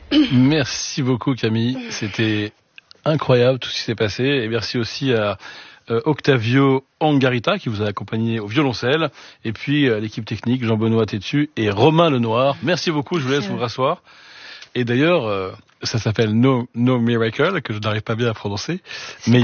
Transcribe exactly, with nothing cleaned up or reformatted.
Merci beaucoup Camille, c'était incroyable tout ce qui s'est passé et merci aussi à euh, Octavio Angarita qui vous a accompagné au violoncelle et puis euh, l'équipe technique Jean-Benoît Tétu et Romain Lenoir. Merci beaucoup, je vous laisse vous rasseoir. Et d'ailleurs, euh, ça s'appelle No, No Miracle, que je n'arrive pas bien à prononcer, mais